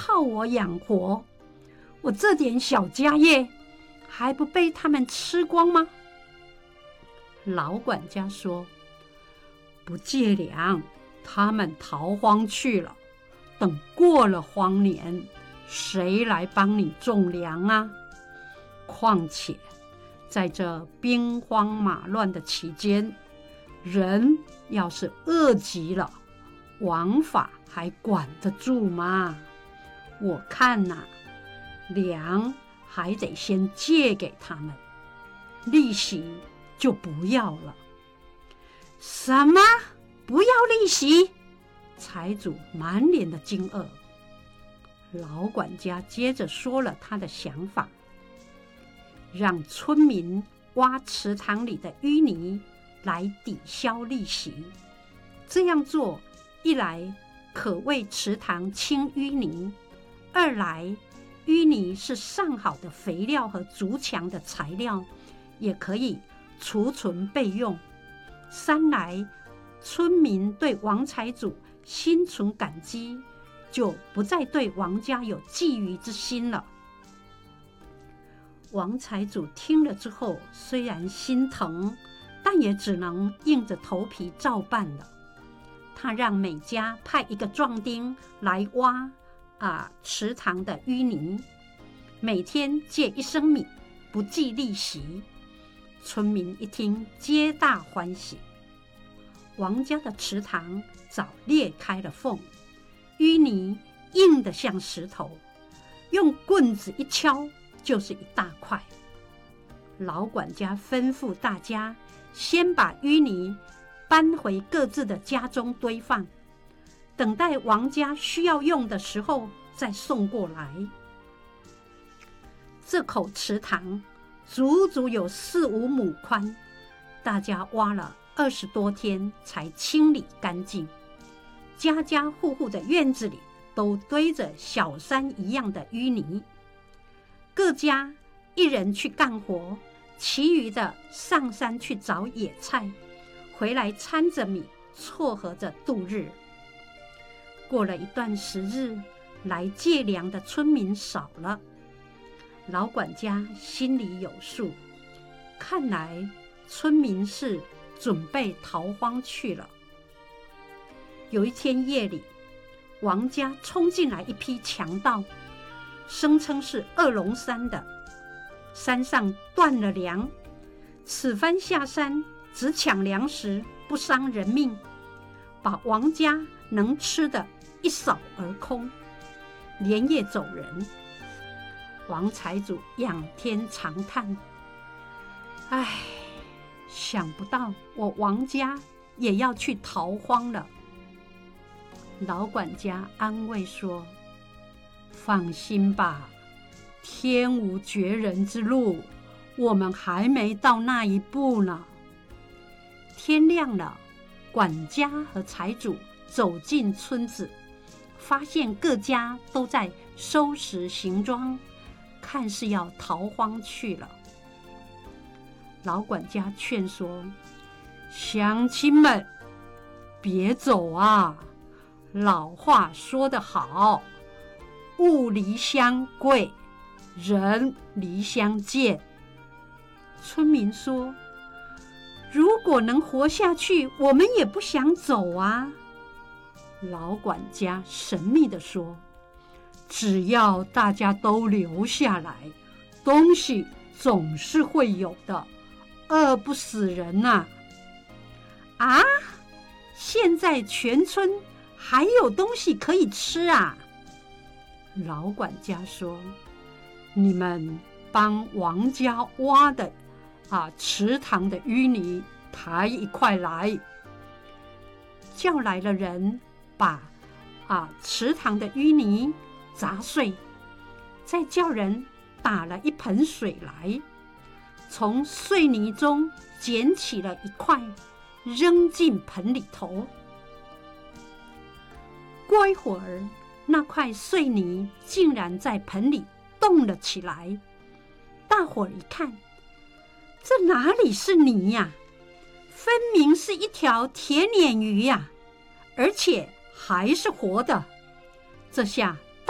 靠我养活，我这点小家业还不被他们吃光吗？老管家说：不借粮，他们逃荒去了，等过了荒年，谁来帮你种粮啊？况且在这兵荒马乱的期间，人要是饿极了，王法还管得住吗？我看呐，粮还得先借给他们，利息就不要了。什么？不要利息？财主满脸的惊愕。老管家接着说了他的想法，让村民挖池塘里的淤泥来抵消利息。这样做，一来可为池塘清淤泥，二来淤泥是上好的肥料和筑墙的材料，也可以储存备用。三来，村民对王财主心存感激，就不再对王家有觊觎之心了。王财主听了之后，虽然心疼，但也只能硬着头皮照办了。他让每家派一个壮丁来挖池塘的淤泥，每天借1升米，不计利息。村民一听，皆大欢喜。王家的池塘早裂开了缝，淤泥硬得像石头，用棍子一敲就是一大块。老管家吩咐大家先把淤泥搬回各自的家中堆放，等待王家需要用的时候再送过来。这口池塘足足有4、5亩宽，大家挖了20多天才清理干净。家家户户的院子里都堆着小山一样的淤泥，各家一人去干活，其余的上山去找野菜，回来掺着米撮合着度日。过了一段时日，来借粮的村民少了，老管家心里有数，看来村民是准备逃荒去了。有一天夜里，王家冲进来一批强盗，声称是二龙山的，山上断了粮，此番下山只抢粮食，不伤人命，把王家能吃的一扫而空，连夜走人。王财主仰天长叹：唉，想不到我王家也要去逃荒了。老管家安慰说：放心吧，天无绝人之路，我们还没到那一步呢。天亮了，管家和财主走进村子，发现各家都在收拾行装，看是要逃荒去了。老管家劝说：乡亲们，别走啊！老话说得好，物离乡贵，人离乡贱。村民说：如果能活下去，我们也不想走啊。老管家神秘地说：只要大家都留下来，东西总是会有的，饿不死人呐。啊，现在全村还有东西可以吃啊！老管家说：你们帮王家挖的池塘的淤泥抬一块来。叫来了人，把池塘的淤泥砸碎，再叫人打了一盆水来，从碎泥中捡起了一块，扔进盆里头。过一会儿，那块碎泥竟然在盆里动了起来。大伙儿一看，这哪里是泥呀？分明是一条铁鲶鱼呀，而且还是活的。这下